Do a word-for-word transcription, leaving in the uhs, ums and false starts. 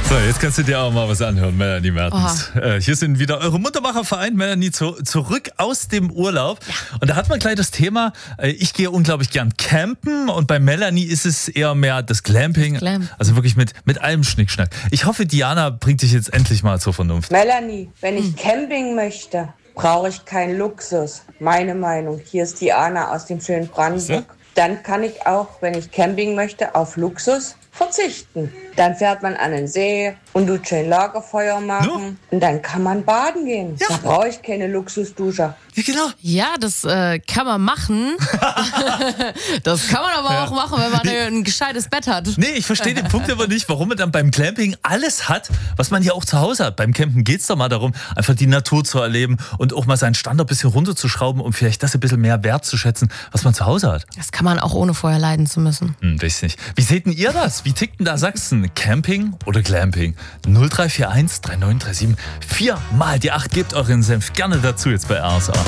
So, jetzt kannst du dir auch mal was anhören, Melanie Mertens. Äh, hier sind wieder eure Muttermacher-Verein, Melanie, zu, zurück aus dem Urlaub. Ja. Und da hat man gleich das Thema, äh, ich gehe unglaublich gern campen und bei Melanie ist es eher mehr das Glamping. Das Glam. Also wirklich mit, mit allem Schnickschnack. Ich hoffe, Diana bringt dich jetzt endlich mal zur Vernunft. Melanie, wenn ich hm. Camping möchte, brauche ich keinen Luxus. Meine Meinung. Hier ist Diana aus dem schönen Brandenburg. Dann kann ich auch, wenn ich Camping möchte, auf Luxus verzichten. Dann fährt man an den See und tut schön Lagerfeuer machen. No. Und dann kann man baden gehen. Ja. Da brauche ich keine Luxusdusche. Ja, genau. Ja, das äh, kann man machen. Das kann man aber ja. auch machen, wenn man nee. ein gescheites Bett hat. Nee, ich verstehe den Punkt aber nicht, warum man dann beim Glamping alles hat, was man ja auch zu Hause hat. Beim Campen geht es doch mal darum, einfach die Natur zu erleben und auch mal seinen Standard ein bisschen runterzuschrauben, um vielleicht das ein bisschen mehr wertzuschätzen, was man zu Hause hat. Das kann man auch ohne vorher leiden zu müssen. Hm, weiß nicht. Wie seht denn ihr das? Wie tickt denn da Sachsen? Camping oder Glamping? null drei vier eins drei neun drei sieben vier mal die acht. Gebt euren Senf gerne dazu jetzt bei R S A.